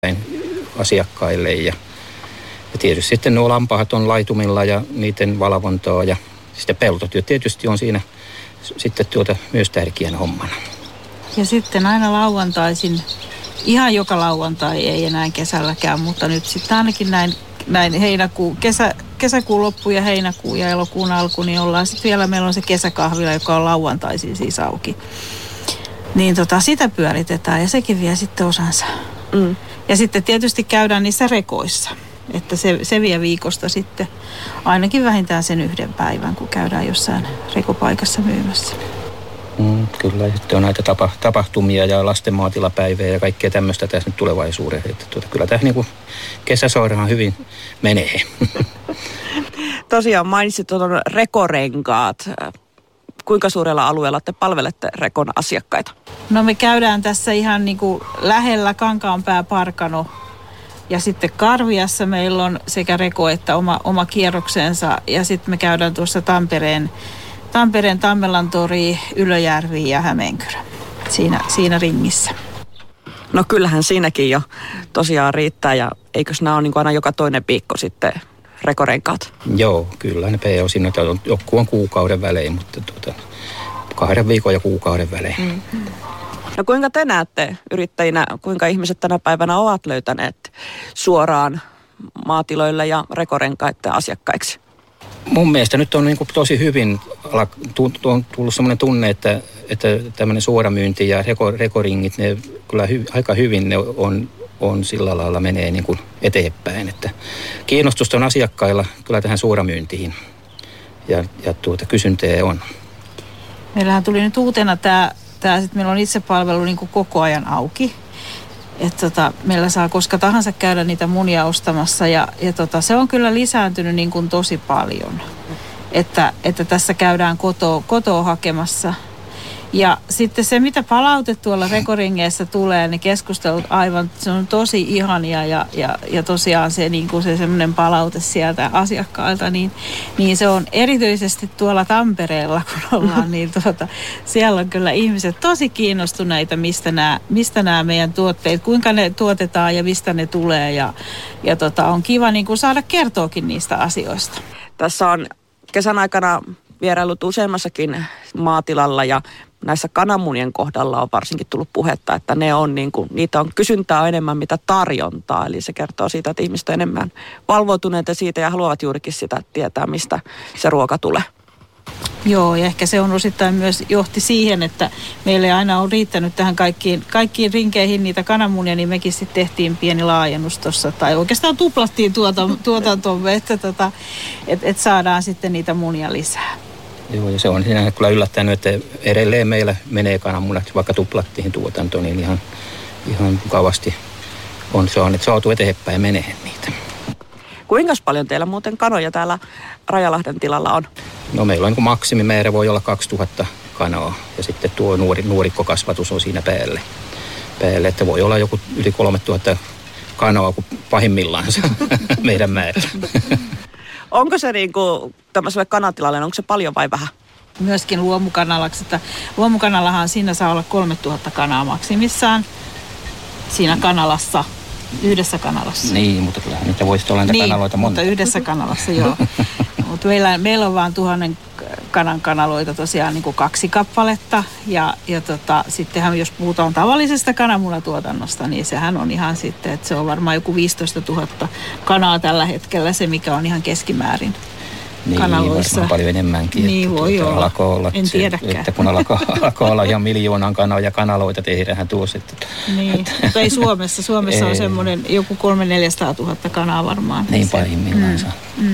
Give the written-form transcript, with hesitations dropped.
asiakkaille ja tietysti sitten nuo lampaat on laitumilla ja niiden valvontaa ja sitten peltotyö tietysti on siinä sitten myös tärkeänä hommana. Ja sitten aina lauantaisin, ihan joka lauantai ei enää kesälläkään, mutta nyt sitten ainakin näin kesäkuun loppu ja heinäkuun ja elokuun alku, niin ollaan sitten vielä, meillä on se kesäkahvila, joka on lauantaisin siis auki. Niin sitä pyöritetään ja sekin vie sitten osansa. Ja sitten tietysti käydään niissä rekoissa, että se vie viikosta sitten ainakin vähintään sen 1 päivän, kun käydään jossain rekopaikassa myymässä. Kyllä, ja sitten on näitä tapahtumia ja lasten maatilapäivää ja kaikkea tämmöistä tässä nyt tulevaisuudessa. Että kyllä tämä niin kesäsairaan hyvin menee. Tosiaan mainitsit rekorenkaat. Kuinka suurella alueella te palvelette rekon asiakkaita? No me käydään tässä ihan niin kuin lähellä Kankaanpää, Parkano ja sitten Karviassa meillä on sekä reko että oma kierroksensa ja sitten me käydään tuossa Tampereen Tammelantori, Ylöjärvi ja Hämeenkyrö siinä ringissä. No kyllähän siinäkin jo tosiaan riittää ja eikös nämä ole niin kuin aina joka toinen viikko sitten rekorenkaat? Joo, kyllä ne PO-siinä, joku on kuukauden välein, mutta 2 viikon ja kuukauden välein. No kuinka te näette yrittäjinä, kuinka ihmiset tänä päivänä ovat löytäneet suoraan maatiloille ja rekorenkaiden asiakkaiksi? Mun mielestä nyt on niin kuin tosi hyvin on tullut semmoinen tunne, että tämmöinen suoramyynti ja rekoringit, ne kyllä aika hyvin ne on sillä lailla menee niin kuin eteenpäin. Että kiinnostusta on asiakkailla kyllä tähän suoramyyntiin ja kysyntää on. Meillähän tuli nyt uutena tämä että meillä on itsepalvelu niin kuin koko ajan auki. Että meillä saa koska tahansa käydä niitä munia ostamassa ja se on kyllä lisääntynyt niin kuin tosi paljon. Että tässä käydään kotoa hakemassa. Ja sitten se, mitä palaute tuolla rekoringeissa tulee, ne keskustelut aivan, se on tosi ihania ja tosiaan se, niin kuin se semmoinen palaute sieltä asiakkailta, niin se on erityisesti tuolla Tampereella, kun ollaan, niin siellä on kyllä ihmiset tosi kiinnostuneita, mistä nämä meidän tuotteet, kuinka ne tuotetaan ja mistä ne tulee ja on kiva niin kuin saada kertoakin niistä asioista. Tässä on kesän aikana vierailut useammassakin maatilalla ja näissä kananmunien kohdalla on varsinkin tullut puhetta, että ne on niin kuin, niitä on kysyntää enemmän mitä tarjontaa. Eli se kertoo siitä, että ihmiset on enemmän valvoutuneita siitä ja haluavat juurikin sitä tietää, mistä se ruoka tulee. Joo, ja ehkä se on osittain myös johti siihen, että meille ei aina on riittänyt tähän kaikkiin rinkeihin niitä kananmunia, niin mekin sitten tehtiin pieni laajennus tuossa, tai oikeastaan tuplattiin tuotantomme, että saadaan sitten niitä munia lisää. Joo, ja se on siinä kyllä yllättänyt, että edelleen meillä menee kananmunat, vaikka tuplattiin tuotanto, niin ihan mukavasti on saatu eteenpäin menee niitä. Kuinka paljon teillä muuten kanoja täällä Rajalahden tilalla on? No meillä on maksimimäärä voi olla 2000 kanoa ja sitten tuo nuorikkokasvatus on siinä päälle, että voi olla joku yli 3000 kanoa kuin pahimmillaan meidän määrä. Onko se niin kuin tämmöiselle kanatilalle, onko se paljon vai vähän? Myöskin luomukanalaksi, että luomukanallahan siinä saa olla 3000 kanaa maksimissaan siinä kanalassa. Yhdessä kanalassa. Niin, mutta kyllähän niitä voisi olla niitä kanaloita monta. Mutta yhdessä kanalassa, joo. Mutta meillä on vaan 1000 kanan kanaloita tosiaan niin kuin 2 kappaletta. Ja sittenhän jos puhutaan tavallisesta kananmunatuotannosta, niin sehän on ihan sitten, että se on varmaan joku 15 000 kanaa tällä hetkellä se, mikä on ihan keskimäärin. Kanaloissa. Varmaan paljon enemmänkin. Niin voi olla. En tiedäkään. Että kun alkaa olla ihan 1 000 000 ja kanaloita tehdään tuossa. Niin, mutta ei Suomessa. Suomessa on semmoinen joku 300 000 - 400 000 kanaa varmaan. Niin pahimmillaan saa.